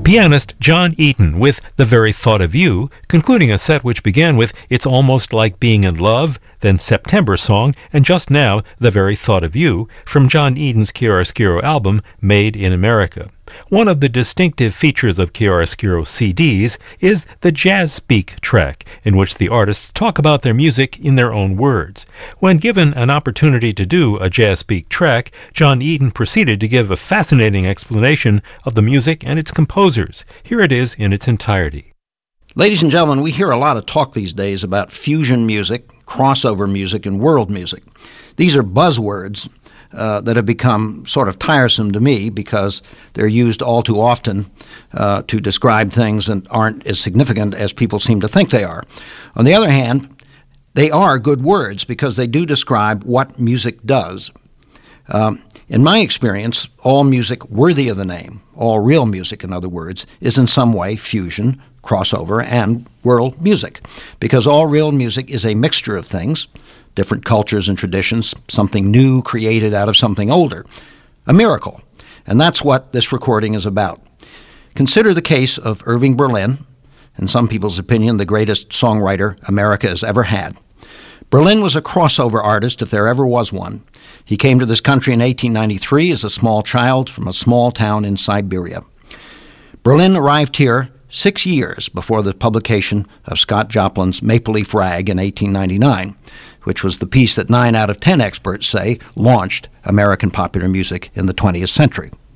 Pianist John Eaton with The Very Thought of You, concluding a set which began with It's Almost Like Being in Love, then September Song, and just now The Very Thought of You from John Eaton's Chiaroscuro album Made in America. One of the distinctive features of Chiaroscuro CDs is the Jazz Speak track, in which the artists talk about their music in their own words. When given an opportunity to do a Jazz Speak track, John Eaton proceeded to give a fascinating explanation of the music and its composers. Here it is in its entirety. Ladies and gentlemen, we hear a lot of talk these days about fusion music, crossover music, and world music. These are buzzwords that have become sort of tiresome to me because they're used all too often to describe things that aren't as significant as people seem to think they are. On the other hand, they are good words because they do describe what music does. In my experience, all music worthy of the name, all real music, in other words, is in some way fusion, crossover, and world music, because all real music is a mixture of things, different cultures and traditions, something new created out of something older, a miracle. And that's what this recording is about. Consider the case of Irving Berlin, in some people's opinion, the greatest songwriter America has ever had. Berlin was a crossover artist, if there ever was one. He came to this country in 1893 as a small child from a small town in Siberia. Berlin arrived here 6 years before the publication of Scott Joplin's Maple Leaf Rag in 1899, which was the piece that 9 out of 10 experts say launched American popular music in the 20th century.